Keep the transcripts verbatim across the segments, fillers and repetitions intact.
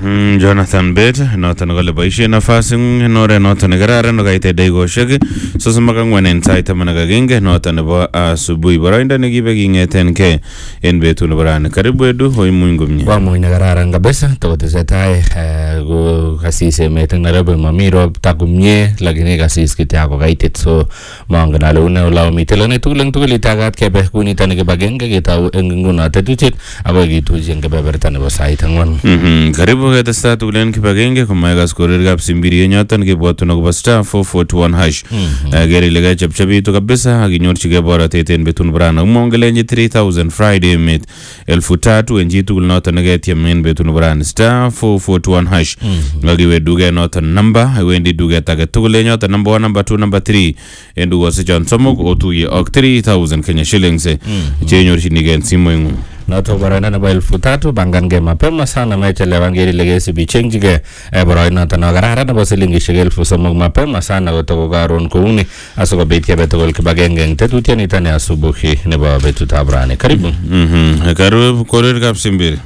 Jonathan Bet noton kole boisien nafas en oret noton nekararan nekaite daikoshek sosom ak ang'wan en sait taman ak agenge noton nebo asubuhi. Boroindo nekibe king'etenkei en betut nebo rani. Karibu Edu, hoimuny komie. Wamuny nekararan kabisa tokotesetai ko kasis emet eng Nairobi mami ropta komie lakini kasis kityo kokaitit so mongen ale une olao mitei lakini tugul eng tugul itakat kebe kunitoni kibagenge ketou eng nguno tetutiet akoi kituchi eng kebeberta nebo sait ang'wan. Karibu ketestai tugul en kibagenge komoe kas korirkab Simbiriet nyoton kebwotun akobo star four forty-one hash. Ker ile kechepchepitu kabisa akinyorchigei borotet en betut nebo rani. Mongelenji three thousand Friday emet elfu tatu en chi tugul noton neketiem en betut nebo rani. Star four forty-one hash. Ngakiwe duket noton number iwendi duket age tugul en yoton number one, number two, number three en dukosiek chon somok otuye ak three thousand Kenya shillings chenyorchinigei en simoing'ung. Noto boroindo nebo elfu tatu bangankei mapema sana mechelewan ker ile kesibi ichengchigei boroindo noto no kararan nebo silingishek elfu somok mapema sana kotoko karon kouni asikobit kebe tugul kibagenge eng tetutiet ni asubuhi nebo betutab rani. Karibu. Mhm. Karibu korirkab Simbiri.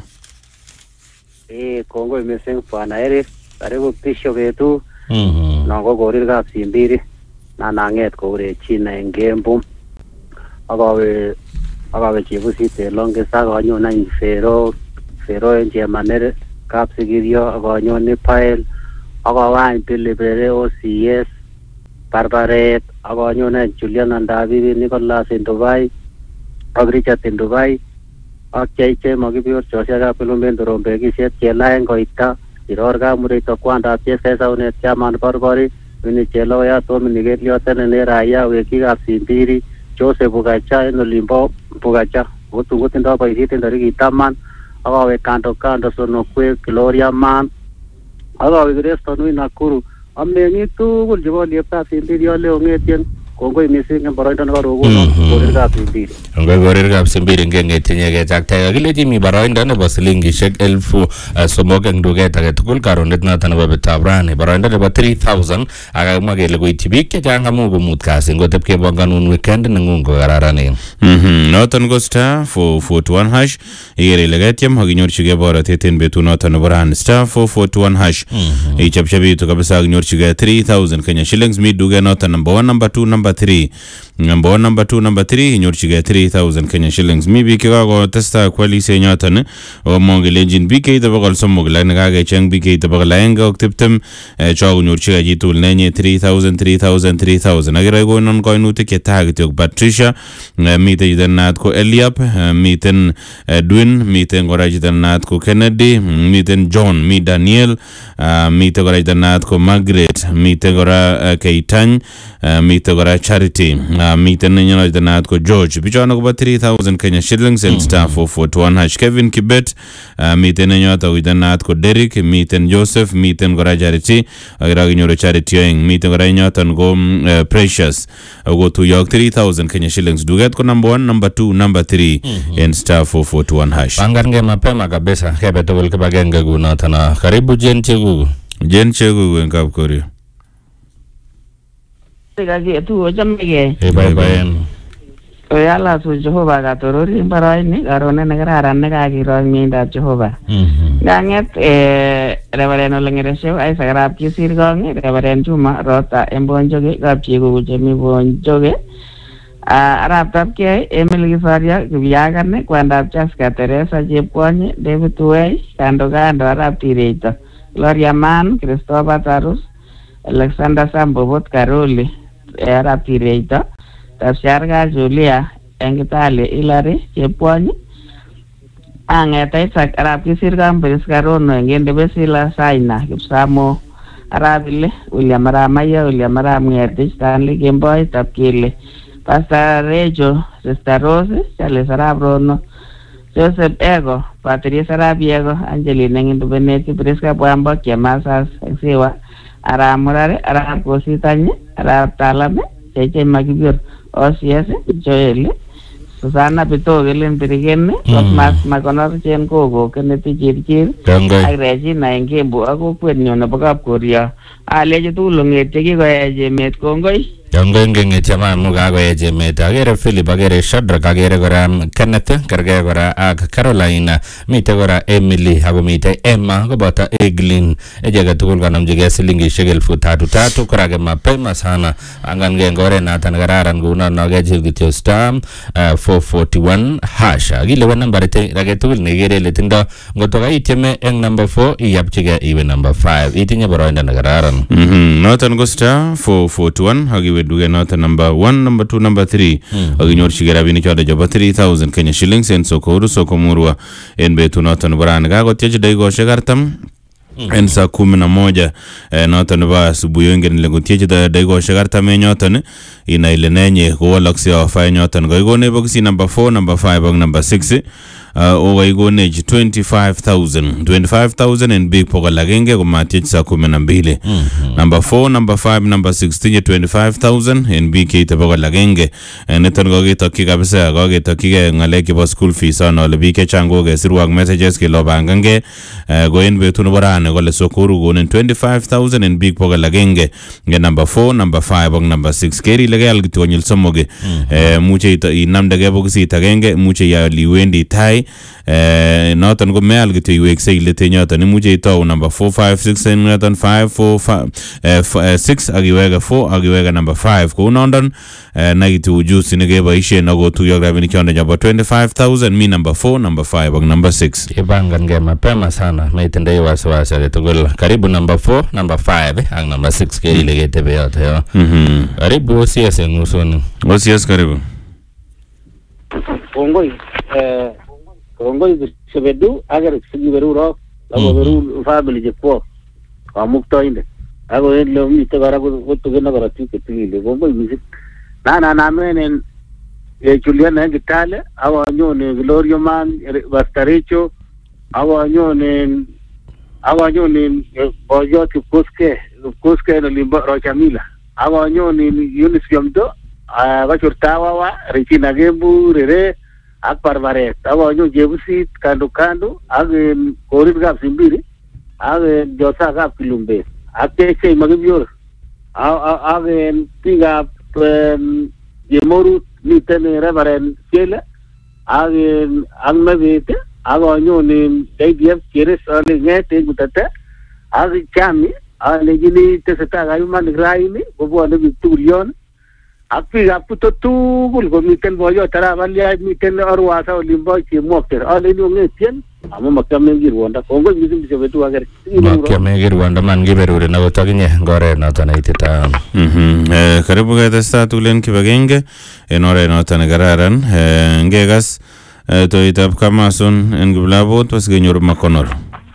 Eh, kongoi mising Bwana Eric. Karibu pisho betu. Mhm. Nongo korirkab Simbiri. Na nanget kourechina eng Kembu. Akawe akawe chebusit en Longisa akanyon any Fero Fero en Chemanere Kapsigirio akanyone Pael akawany Pilipere O C S Barbaret akanyone Julian Andabibi Nicholas en Dubai ak Richard en Dubai ak Cheiche Makibior Josiakab Kilumben Torombekisiet Chelaeng Koita Iror Kamureito kwandab Chesesaunet Chaman Barbari Wini Cheloya Tomini Kelioten en Raya wekikab Simbiri Joseph Bugacha en olimbo Bugacha kotungo tindo boisiet en tarikit taman akawe kando kando Sonokwe Gloria Man akawe Creston Win Nakuru ameng'ik tugul chebo lieptab Simbiri ole ong'etien kongoi mising en boroindo nebo rokono korirkab Simbiri. Kongoi korirkab Simbiri ngeng'etinye kechaktai kakile mi boroindo nebo silingishek elfu somok eng duket age tugul karonet noto nebo betutab rani boroindo nebo three thousand akamwa kele koityi biik chechang amu komut kasi ngotep kebanganun weekend neng'ung kokararanen. Mhm. Noton ko star four forty-one hash ikere ile ketiem akinyorchigei borotet en betut noton nebo rani. Star four forty-one hash ichepchepitu kabisa akinyorchigei three thousand Kenya shillings mi duket noton number one, number two, number three. Number one, number two, number three inyorchigei three thousand Kenya shillings. Mi biik chekakotestai kwalise nyoton omongelenjin biik cheite bokol somok lakini kakecheng biik cheite bokol aenge ak tiptem chokonyorchigei chitugul nenyi three thousand three thousand three thousand. Akere konon koinutik chetai kityok Patricia, miten chito naat ko Eliab, miten Edwin, miten kora chito naat ko Kennedy, miten John, mi Daniel, miten kora chito naat ko Margaret, miten kora Keitany, miten kora Charity, miten nenyo chito naat ko George. Bichono kobo three thousand Kenya shillings en star four forty-one hash. Kevin Kibet, miten nenyo chito naat ko Derek, miten Joseph, miten kora Charity, akira kinyoru Charity oeng, miten kora nyoton ko Precious go to York three thousand Kenya shillings. Duget ko number one, number two, number three en star four forty-one hash. Bangankei mapema kabisa kebe tugul kibagenge kunoto. Karibu Jen Chekuku. Jen Chekuku en Kapkorio. Kage tu chamege. Hey bye bye. Oyala su Jehova katorori baraini karone nekararan nekakiro miendab Jehova. Nganget eh Reverend Olengeresho ai sagrab kisir gong Reverend Juma Rota embonjoge kapchego chemi bonjoge. Arab tapke Emily Gifaria kibiyagane kwandab Chaska Teresa Chepkwonye David Way kando kando Arab Tireito Gloria Man Christopher Tarus Alexander Sambobot Karoli Arab Tireito Tapsharga Julia Engitali Hilary Chepkwonye angeta Isaac Arab Kisir Gambris Karono ngende Besila Saina Kipsamo Arab Ile William Ramaya William Ramngetich Stanley Gemboy Tapkile Pastor Rejo Sister Rose Charles Arab Rono Joseph Ego Patricia Arab Ego Angelina Ngindu Beneti Priska Bwambo Kiamasas Siwa Arab Murare Arab Kositanye Arab Talame Cheche Makibior O C S Joel Susana Pitogelen Pirigene Mas Makonor Chen Kogo Kennedy Chirchir ak Regina en Kembu ak kokwet nyo nebo Kapkorio aleche tugul ong'etye kikoyai emet kongoi. Yongenge chama muga go eje meta agere Philip agere Shadrack agere gora Kenneth karge gora ak Caroline mite gora Emily hago mite Emma go bata Eglin ejega tukul kanam jige silingi shegel fu tatu tatu kurage mapema sana angan gengore na tan gararan guna no geje gityo stam four forty-one hash agile wan number te rage tukul negere letindo ngotoga iteme eng number four iyapchige iwe number five itinye boroinda nagararan mhm notan go star four forty-one hagiwe duge notan number one number two number three aginyor shigera bini choda joba three thousand Kenya shillings en sokoru sokomurwa en betu notan barani gago tyeje daigo shegartam en saa kumi na moja notan ba asubuhi wengine lengotiye da daigo shagartam e nyotan ina ile nenye kuwalaksi wa faya nyotan goigone bokisi number four number five and number six o goigone twenty-five thousand twenty-five thousand en big poka lagenge kumatiye saa kumi na mbili number four number five number six tinye twenty-five thousand en big keita poka lagenge netan gogito kikabisa gogito kike ngaleki po school fees ano le bike chango ge sirwag messages ke lo bangange goen betu nubarane gole sokuru gonen twenty-five thousand en big poka lagenge nge number four number five and number six keri legal gitu nyil somoge muche ita inamdage bokisi itagenge muche ya liwendi tai eh noton go mel gitu iwek sei lete nyota ni muche ito number four five six and noton five four five six agiwega four agiwega number five ko nondon na gitu ujusi nige baishe na go tu yoga bini chonda jabo twenty-five thousand mi number four number five and number six ibanga nge mapema sana maitende wasa wasa letogol karibu number four number five and number six ke ile getebe yote yo mhm karibu osias ngusoni osias karibu Kongoi eh Kongoi sebedu agar sigiberu ro labo beru family je po amukto inde ago en lo mi te gara go to gena gara tu ke tile Kongoi music na na na men e Julian en gitale awa nyone Glorio man bastarecho awa nyone awa nyone bojo ki poske poske no limba ro chamila awa nyone Yunis Yomdo aga churtawa wa Regina Gembu rere akbar bare awa nyo jebusi kando kando age korid gap simbiri age josa gap kilumbe ate che magbior age tiga jemoru mitene rebaren chele age angmavete awa nyo ni df cheres ale ngete gutata age chami ale gini teseta gayuman graini bobo ane biturion api aputo tugul ko miten boyo tara balia miten orwasa olimbo chi mokter ale no ngetien amo makamengir wonda kongo mizim sebetu agar makamengir wonda man giberure na gotaginye gore na tanaitita mhm eh karibu ga testa tulen kibagenge enore no tanagararan ngegas to itap kamason en giblabo tos genyor makonor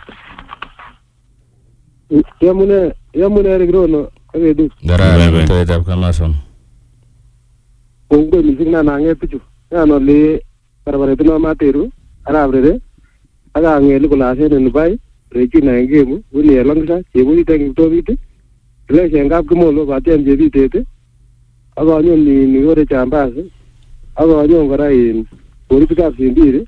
yamune yamune regrono agedu dara to itap kamason Kongoi music na nange pichu na no le parabare tino materu arabrere aga ngeli kulase ne bai rechi na ngemu uni elangsa chebu iteng to bite le sengap kemolo batem je bitete aga nyon ni ni ore chambase aga nyon gara in poripika simbire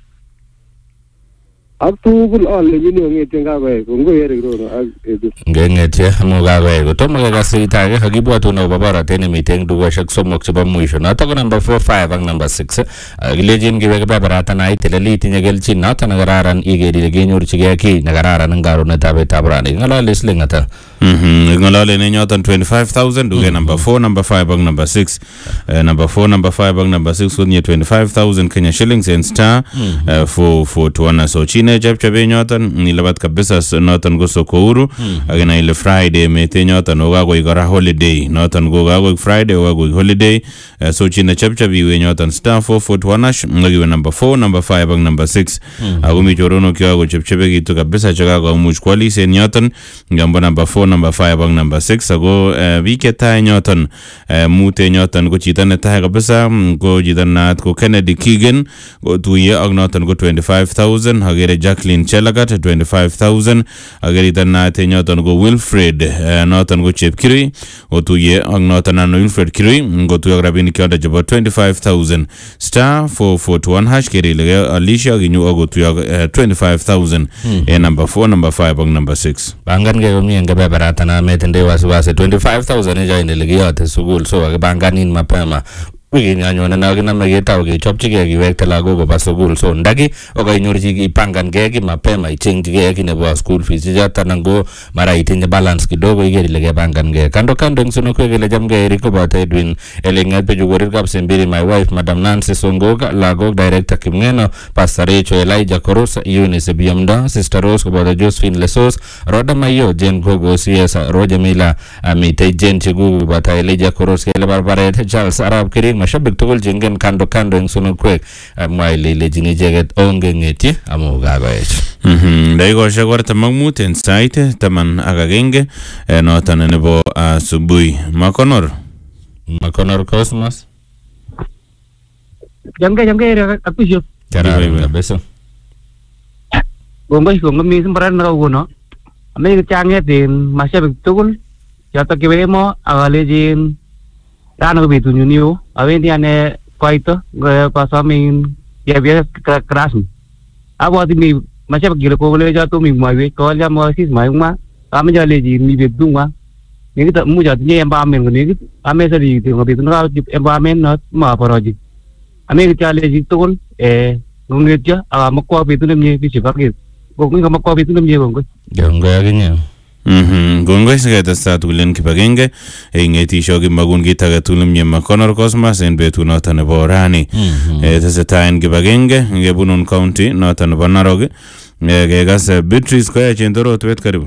Abtugul alle nyini ngete ngawe kongo yere grono agedu ngengete mugawe go to mugaga sita ge hagibwatu no babara tene meeting dugo shak somok chaba muisho na to number four five and number six legend gibe ga babara ta nai teleli tinya gelchi na ta nagararan igeri ge nyor chige ki nagararan ngaro na tabe tabrani ngala lislingata mhm ngala le ne nyotan twenty-five thousand duge number four number five and number six number four number five and number six with twenty-five thousand Kenya shillings and star for for to one so chine jab chabe nyotan nilabat kabisa notan go sokouru agena ile Friday mete nyotan ogago igara holiday notan go gago Friday ogago holiday so chine chab chabi we nyotan star four four one hash ngagiwe number four number five and number six agumi chorono kyago chab chabe gitu kabisa chagago much kwali se nyotan ngamba number four number five and number six ago wike ta nyotan mute nyotan go chitane ta kabisa go jidana ko Kennedy Keegan go tuye agnotan go twenty-five thousand hagere Jacqueline Chelagat twenty-five thousand ageri tanna te nyotan go Wilfred notan go Chep Kiri go tuye agnotan no Wilfred Kiri go tuye grabini kyoda jabo twenty-five thousand star four four one hash keri lege Alicia ginyu go tuye twenty-five thousand e number four number five and number six bangan ge mi nga kebeberatana metende wasiwasi twenty-five thousand ejoinde likiyote sukul so kakipanganin mapema wiki nyanyone na kiname ketau kechopchigei kiwekte lagok koba sukul so ndaki okainyorchi ipangankei ki mapema ichengchigei ki nebo school fees ichoto anan ko mara itinye balance kidogo iker ile kepangankei kando kando eng sunukwe kele chamgei Eric koboto Edwin Eling'et Peju Korir Kapsembiri my wife Madam Nancy Songok lagok Director Kimng'eno Pastor Rachel Elijah Koros Eunice Biomdo Sister Rose koboto Josephine Lesos Roda Mayo Jane Gogo C S Roger Mila mitei Jane Chigugu koboto Elijah Koros kele barbaret Charles Arab Kiring mashabik tugul jingen kando kando eng sunukwek mwa ile lejin icheket onge ng'etyi amu kakoech. Mhm dakikoshek artam ak mut en sait taman ak agenge noton nebo asubuhi. Makonor Makonor Cosmos Jamge jamge akusho kararan kabisa. Gongoi gongoi mising baran nakakuno ame changet en mashabik tugul choto kiwemo akalejin Rano betun yun awendi ane koito kasami yebye krasmi aboti mi mashabik gile ko le jato mi mwawe ko ya mo sis mai ma ame jale ji mi betun wa ni kita mu jat ni embamen ni ame sari ti ngo betun ka embamen not ma poroji ame jale ji tun e ngeja ama ko betun mi bi sibake ko ngi ma ko betun mi ngo Jongo yaginya Mhm gongoi siketesta tukulen kipagenge ing'etisho kimagun kit age tugul nemie Makonor Cosmas en betut noton nebo rani. Tesetai en kipagenge ngebunun county noton nebo Narok kekas Beatrice Koech en Torotwet karibu.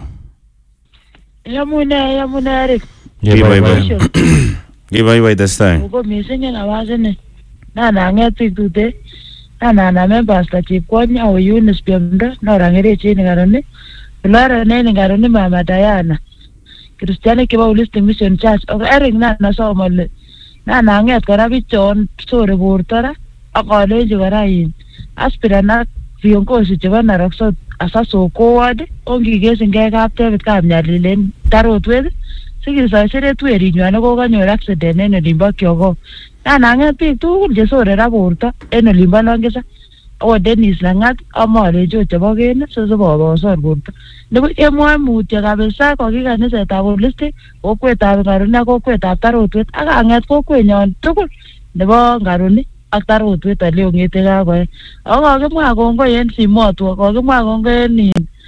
Yamune yamune Eric. Kibaibai. Kibaibai testai. Uko mising en awazene. Na nang'et biik tute. Na nanamen Pastor Chepkwony awo Eunice Biomdo norangerechi ni karoni. Lara nene ngaroni Mama Diana Christianic Baptist Mission Church ok Eric na nasoma le na nanget kora bichon sore bortora akolenji kora yin aspirant viongozi chebo Narok South asaso kowad ongikesingei kaptebet kap Nyalilen Tarotwet sikisoiseret werinywan kokanyor accident en olimbo Kyogo na nanget biik tugul chesore ra borto en olimbo Longisa o Dennis Langat amale jo chebo kene so so bobosor borto nebo emwa mutya kabisa ko kikanisetab Holistic kokwetab Ngaroni ak kokwetab Tarotwet ak anget kokwenyon tugul nebo Ngaroni ak Tarotwet ale ongete kakoe ako kakimwa kongoi en simotwo kakimwa kongoi en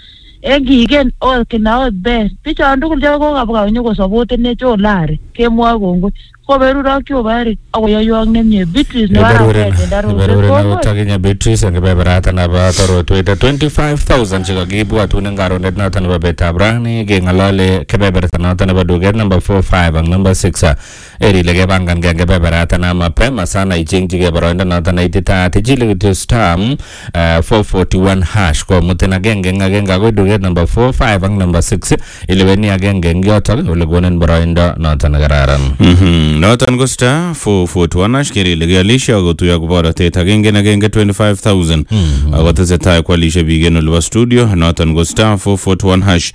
en kigen o kinaot be bichon tugul cheko kokabwa nyokosapot ne cholari kemwa kongoi koberurok chobari akoyoywok nemie Beatrice ne Beberurena utakinya Beatrice ngebeberata nebo Torotwet twenty-five thousand chekakibwatun eng karonet noton nebo betab rani keng'alale kebeberta noton nebo duket number four five ak number six eri ile kepangankei kebeberata na mapema sana ichengchigei boroindo noton neititaat ichile kityo star four forty-one hash komutin agenge eng agenge akoi duket number four five ak number six ileweni agenge eng yotok ole konin boroindo noton nekararan. Noton ko star four forty-one hash kerile kealishe akotuyo kuborotet agenge en agenge twenty-five thousand akotesetai kwalishe biik en olebo studio noton ko star four forty-one hash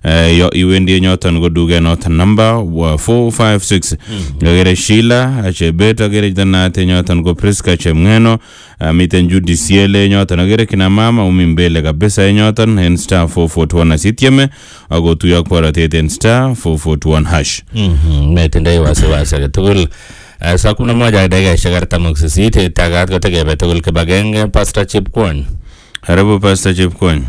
iwendi nyoton ko duket noton number four five six agere Sheila Chebet agere tanate nyoton ko Priska Chemng'eno miten Judy Siele nyoton agere kina mama umi mbele kabisa nyoton en star four forty-one hash itieme akotuyo kuborotet en star four forty-one hash. Mhm metindoi wasiwasi tugul saa kumi na moja dakikaishek artam ak sisit takat kotekebe tugul kibagenge Pastor Chepkwony. Karibu Pastor Chepkwony.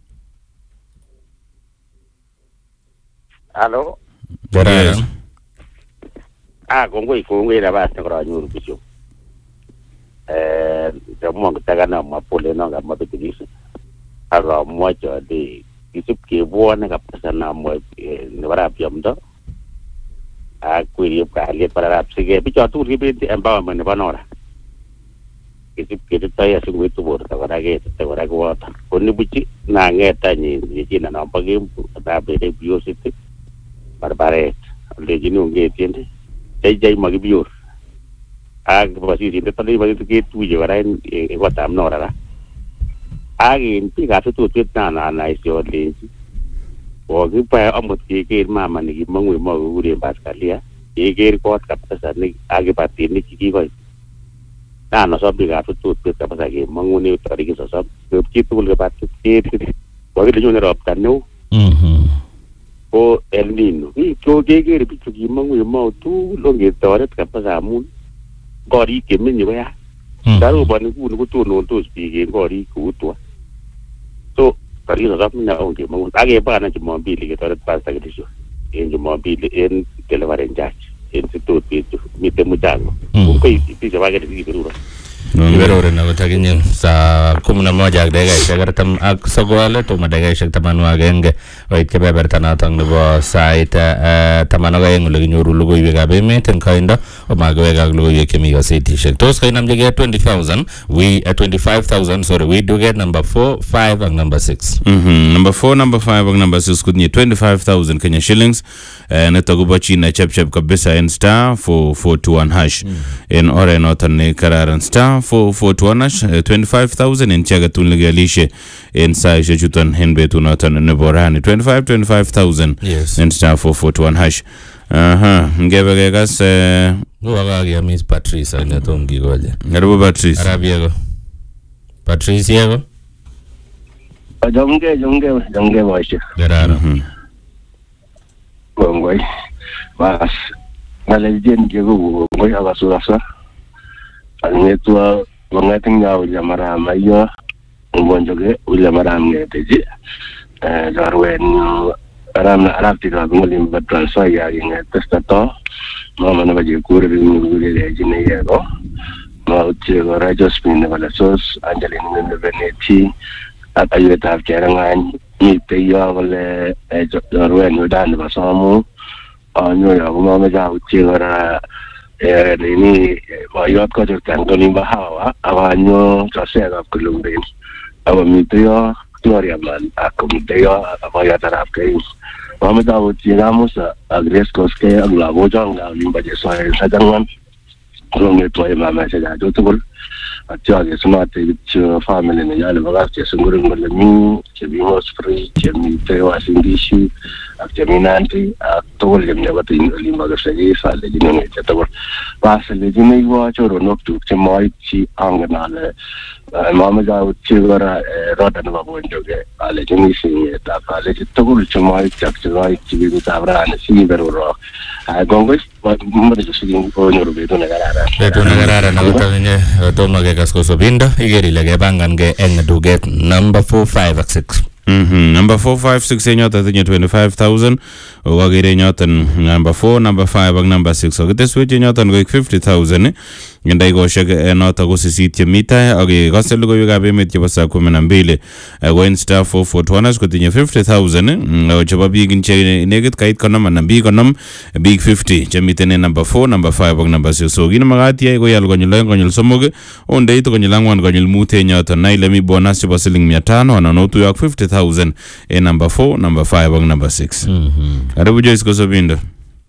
Hello. Kararan. Ah kongoi kongoi na basi nkoranyoru bicho. Eh jamu ngitagana mapole nanga mabitilisi. Aga moja de kisip kebwana kapasa na mo ne bara Biomdo. Akwiri kali para rapsige bicho tu ribeti empowerment banora kisip kiti taya singu itu bor tawarage tawarage wata koni bichi na ngeta ni jina na pagi da bere bio siti barbare le jini unge tiende jai jai magi bio ag basi sinte tali bagi ke tu je wara e wata amnora la agi inti ga tu tu na na na isio le o gipa amot ke mama ni mangwe mo ure baskalia eger kot kapasa ni age pati ni ki ko na no sobi ga tu tu kapasa ke mangune tori ke sob ki tu le pati ke ko le jone rob tanu Mhm o El Nino. Iko kekere bichu kimongu yemo tugul ongetoret kabisa amun korik chemenye koya. Karoboni nguni kotonondos biik en korik kou tuga. So karino kapna ongemongu akebana Jumapili ketoret Pastor Kitisho en Jumapili en Deliverance Church en sitot bichu miten muchango. Kungoi bichu bakere kiberura. Iberore na kutakinye sa kumi na moja ak dakikaishek artam ak sogol tuma dakikaishek taman ak agenge oit kebeberta notok nebo sait taman ak aeng ole kinyoru logoiwekab emet eng koindo omagewek ak logoiwek chemi gazetishek. Tos kainamchigei twenty thousand we uh, twenty-five thousand sorry we do get number four, five ak number six. Mhm number four, number five ak number six kutinye twenty-five thousand Kenya shillings nito kubo china chep chep kabisa en star four four two one hash en ore noton ne kararan star four four two one hash twenty-five thousand en chaga tunlige alishe en saishe chuton hen betu noton ne borani twenty-five twenty-five thousand Yes. en star four four two one hash. Aha ngebe gegas eh Uwagagi ya Miss Patrice ane tongi goje. ngaribu Patrice. Arabiego. Patrice yego. Jonge jonge jonge washe. Garara. Ngoi. Bas. Ngale jen ke go ngoi abasura sa. Alngetua wangating ya ulia marama yo. Ngonjoge ulia marama ngeteji. Eh darwen aram na arapti ka ngolim ba transfer ya nge testato. Mama na baje kure bi ngure le jine yego. Ma utie go rajo spin ne bala sos Angelina ne Veneti. At ayuta af kerangan ni te yo wala e darwen yo dan ba samu. Anyo ya mama ja utie go eh ni bayot ko tan ko limba hawa awanyo kasega kulumben awa mityo gloria man akumteyo abayat arap kai mama da utinamos agres koske agla bojang la limba je so sa jangan kulumbe to mama se da tutul atya ge smart bicho family ne yale bagas je sungurung malami je bimos free je mityo asindishi akjaminanti atol lemne batin limba ga segi sa le jinone tetawar pasale jinai wa choro noktu chemoi chi anganale mama ja uchigora rodan ba bonjoge ale jini singe ta ale togul chemoi chakchoi chibi ta brane sigi beruro gongos mumbe jo sigi onyoru beto ne garara Beto na garara na kutakinye toma ke kasko sobindo igeri lege bangan ge eng duget number four, five ak six. Mhm number four five six nyota tinye twenty-five thousand wagire nyotan number four number five ak number six ok this week nyotan go fifty thousand ndai go shag nota go sisit mita ok gasel go yuga be met chebo saa kumi na mbili go star four four two one ko tinye fifty thousand chebo big nche negit kait konom na big konom big fifty chemitene number four number five ak number six so gina magati ay go yal go nylo go nylo somog onde ito go nyilangwan go nyil mute nyotan na ile mi bonus chebo siling five hundred na notu yak fifty thousand in number four, number five, and number six. Mhm. Arabu Joyce Kosobindo.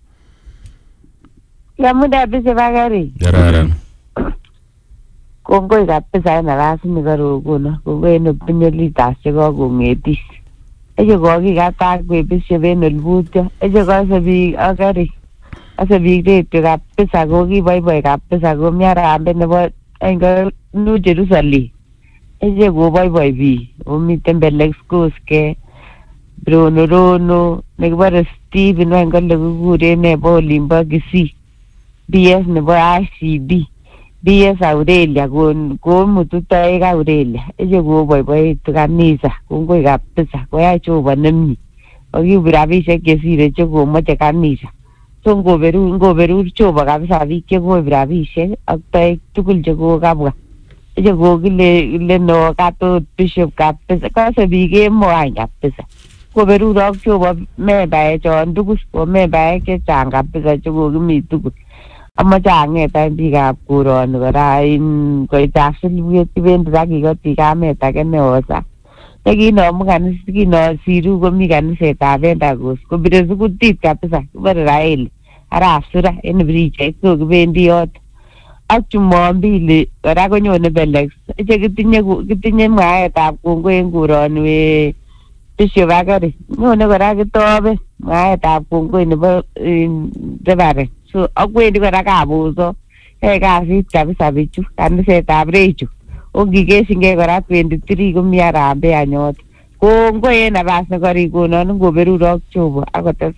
Ya muda bise bagari. Garara. Kongoi kabisa na rasmi karo kuna. Kongoi no pinyolita sego gongetis. Eje gogi gata kwe bise beno lbuta. Eje gosa bi agari. Asa bi dete kabisa gogi boy boy kabisa go miara ambe nebo enga nu Jerusalem. Eje go boy boy bi. Umi tembele schools ke Bruno Rono negbara Steve no enga legure ne bo limba gisi. B S nebo I C B. B S Aurelia go go mututa ega Aurelia. Eje go boy boy to kanisa. Kongo kabisa. Ko ya chuba nemni. Ogi birabishe kesire chugo moche kanisa. So ngo beru ngo beru chuba kabisa bike go birabishe akta tukul chugo kabwa. Eje go gile le no kato bishop kabisa. Ka se bige mo ay kabisa. Ko beru rok chuba me bae chon dugus ko me bae ke chang kabisa chugo gimi tukul. Ama change ta biga puron kora in ko tasil wiet ben ragi ko tika meta ke ne osa tegi no mugan siki no siru ko mi gan se ta benda gos ko bire su kutit kapsa bar rail ara asura en brije ko bendi ot akchumo bili kora ko nyone belex je kitinye kitinye mwae ta kongo en kuron we tisho bagari nyone kora kitobe mwae ta kongo ne ba debare so akwendi kora kabuso e kasit kabisa bichu kanisetab Rechu ongigesinge kora twenty-three komiarambe anyot kongoi en nabas nekori konon ngoberurok Jehova akotesa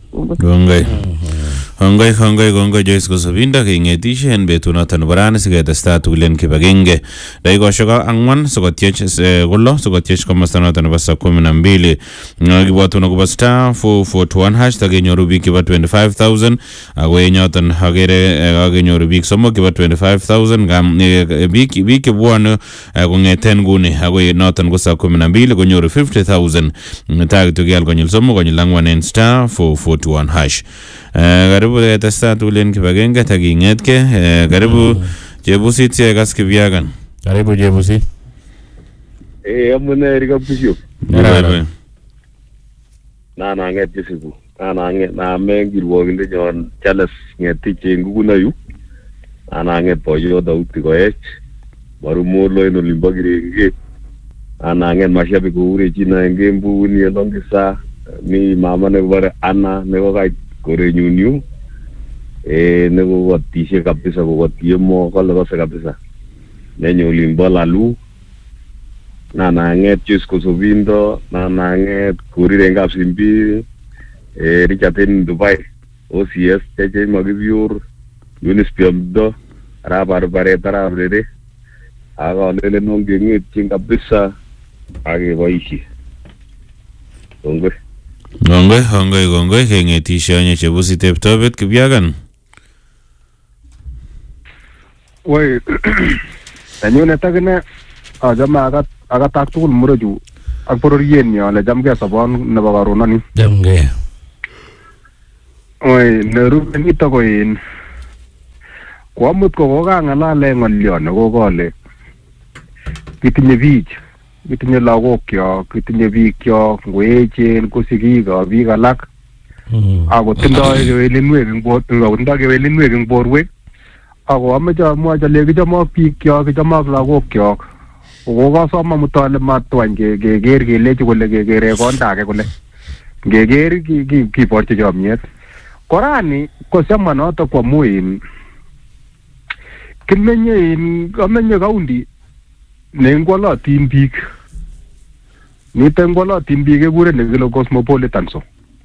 Gongoi. Gongoi gongoi gongoi Joyce Kosopinda kengetishe en betunoton nebo rani siketestai tugulen kibagenge. Dakikoshek ang'wan sikotiech kolo sikotiech komosta noton nebo saa kumi na mbili. Kibwatun akobo star four four one hash takenyoru biik kiba twenty-five thousand ako yenyoton agere akenyoru biik somok kiba twenty-five thousand ngam biik biik kibwone kong'eten nguni ako noton ko saa kumi na mbili konyoru fifty thousand. Tag tugial konyil somok konyil ang'wan en star four four one hash. Karibu ketestai tugulen kibagenge taking'etke. Karibu Chebusit Chekas Kipyagan. Karibu Chebusit. Eh, amune Erika Bishop. Karibu. Na na nget Jesibu. Na na nget na mengirwoginde nyon Charles Ngetich en Gugunayu. Na na nget boyo Dauti Koech. Marumolo en olimbo Kirenge. Na na nget mashabiki ure China en Gembu ni Longisa. Mi mama nebare Anna nebo kai kore nyunyu eh nebo watishe kabisa kwa tiemo kale kose kabisa nenyo limbo lalu na nanget Joyce Kosopinda na nanget kurire ngap simbi eh Richardin Dubai O C S teje magibiur Yunis Piamdo rabar bare tarabrere aga lele nonge ngit chin kabisa age boishi Gongoi. Gongoi, gongoi, gongoi, kengetishe onye Chebusit Eptobet Kipyagan. Woi, anyone takine ajama agat agatak tugul muroju ak bororien yo le jamge sabon nebo karonani. Jamge. Woi, nerupe nito ko in. Kwamut ko kokangalale ngolyo ne kokole. Kitinye biich kitinye lagokyok, kitinye bikyok, ngoechen, ko sigik, biik alak. Ako tindoi kewelinwek eng borwek, tindoi kewelinwek eng borwek. Ako ameche amwochi ale kichome ak bikyok, kichome ak lagokyok. Kokosom amut ale matwany keker kelechi kole kekere konda age kole. Ngeker kiborchi chomyet. Korani ko sema noto kwa muin. Kimenye in amenye kaundi nengwolotin biik. Niten ngwolotin biik kekure nekile cosmopolitan so.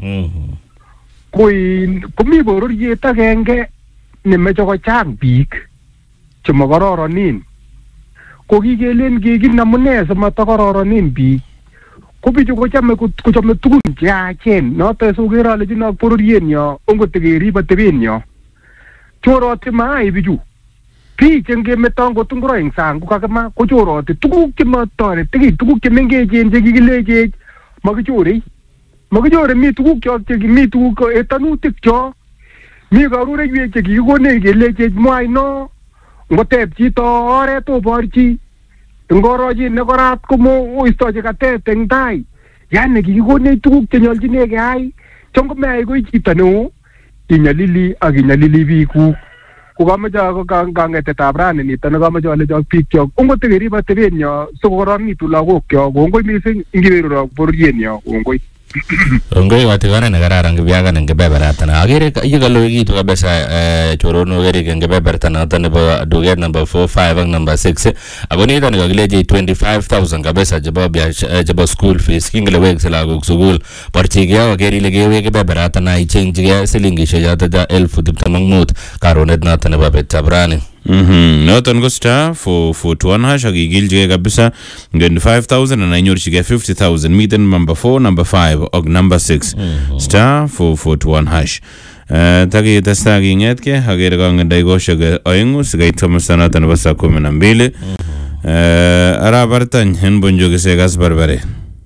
Kui komi bororiet agenge nemeche kochang biik chemakororonin. Ko kikelen kikin amune simatakoronin biik. Ko bichu kochame kochame tugun cheyachen. Noto sokere ale chinak bororienyo ongot kerib atebenyo. Choroti maai bichu. Biik chengemeto ngot ngoro eng sang kokakima kochoroti tuguk chematoreti ki tuguk chemengechen chekikilechech makichorei. Makichore mi tuguk chok chekimi tuguk etanutik chok. Mi karureiwek chekikikonech kelechech mwaino ngotep chito oret oborchi ngorochi nekorat komo oistochi katet eng tai. Yani kikikonech tuguk chenyolchinech keyai chongomeyai koi chito neo inyalili ak inyalili biikuk. Kukameche kangetetab rani nito nekameche ale chok bikyok ongot kerib atebenyo sikokororonitu lagokyok. Kongoi mising ingiberurok bororienyo. Kongoi. Kongoi watikane nekararan Kipyagan eng kebeberatan. Akere yekaloikitu kabisa choronok erik eng kebeberta noto nebo duket number four five ak number six. Ako nito nekakileche twenty-five thousand kabisa chebo chebo school fees kingele wekse lagok sukul. Borchigei akere ile kewe kebeberatan ichengchigei silingishek choto elfu tiptem ak mut karonet noto nebo betutab rani. Mhm, noton ko star four four one hash akikilchigei kabisa twenty-five thousand ana inyorchigei fifty thousand. Miten number four, number five ak number six. Star four four one hash. Takitestai king'etke akere kangen dakikoshek oeng'u sikait komosta noto nebo saa kumi na mbili. Arabartany en Bonjoki Sekas Barbare.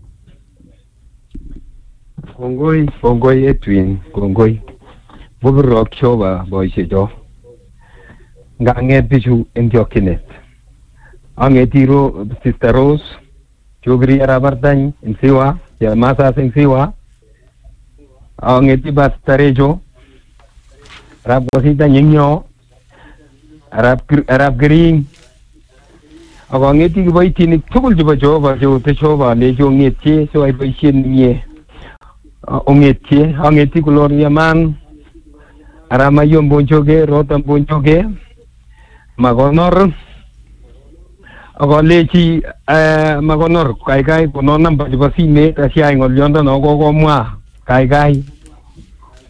Kongoi, kongoi Edwin, kongoi. Bubirok choba boishecho. Nganget bichu eng chokchinet. Angetiro Sister Rose, chokri arabartany eng Siwa, Masas eng Siwa. Angeti Bastarejo, Arab Wasitany eng Nyo, Arab Arab Green. Ako angeti kiboitinik tugul chebo Jehova cheote Jehova lecho ongetye so ay boisien niye. Ongetye, angeti Gloria Man, Aramayo Bonjoge, Rota Bonjoge. Magonor ako lechi magonor kai kai kono namba chebo simet asia ngolyondo no kokomwa kai kai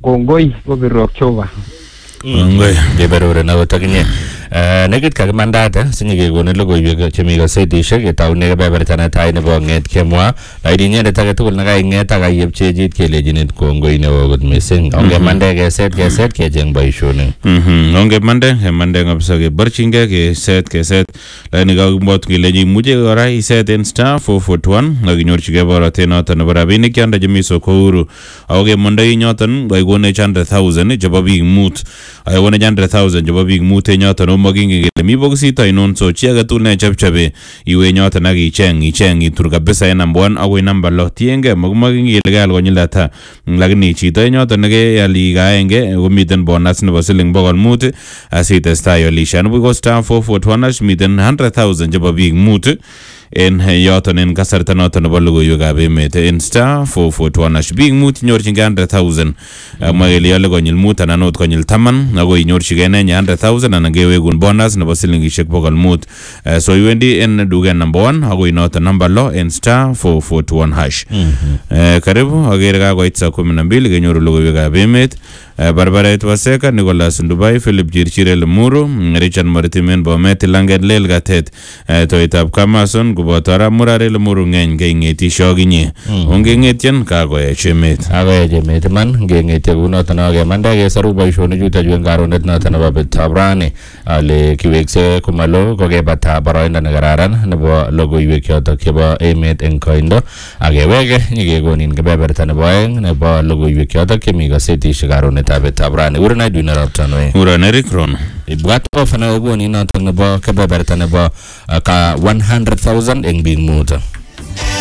kongoi kobirok Jehova. Ngoi geberore na otakinye nekit kakimandate sinye kekonin logoiwek chemi gazetishek yetaune kebeberta netai nebo ng'et kemwa laini inyendet age tugul nekaing'et akayepchechit kelejinit kongoi neo kot mising ongemande keset keset kecheng boisionik ongemande kemande kabisa keborchingei keset keset laini kakimwot kelechi imuche kora iset en star four forty-one akinyorchigei borotet noton nebo rabinik yonda chemi soko ako kemondoi nyoton kaikonech one hundred thousand chebo biik mut aikonech one hundred thousand chebo biik mut en yoton makinge kele mi bokisit ainon so chi age tugul ne chepchebe iwe nyoton ak icheng icheng itur kabisa en number one akoi number lo tienge makinge kele kaal konyil ata lakini chito nyoton nekeyal ikaenge komiten bonus nebo siling bokol mut asitestai alishan buko star four forty-one miten one hundred thousand chebo biik mut en yoton en kasarta noton nebo logoiwekab emet en star four forty-one ash biik mut nyorchingei one hundred thousand mwageli yale konyil mut anan ot konyil taman ako inyorchigei nenye one hundred thousand anan kewekun bonus nebo silingishek bokol mut so iwendi en duket number one ako noton number lo en star four forty-one hash karibu agere kakoit saa kumi na mbili kenyoru logoiwekab emet Barbaret Waseka, Nicholas Ndubai, Philip Jirchire Lemuru, Richard Maritimen Bomet, Langen Lel Gatet, Toitab Kamason, Kubotara Murare Lemuru ngeny ngengeti shoginye. Ongengetien kagoye chemet. Kagoye chemet man ngengeti kunoton akemanda kesaru boisionik chuto chu karonet noton nebo betabrani ale kiwekse kumalo kokebata boroindo nekararan nebo logoiwek chotok chebo emet eng koindo akeweke nyikekonin kebeberta nebo aeng nebo logoiwek chotok chemi gazetishek karonet Tabrani urana duna raptano urana rikron ibwat ofana ogoni noton nebo kebeberta nebo ka one hundred thousand eng big motor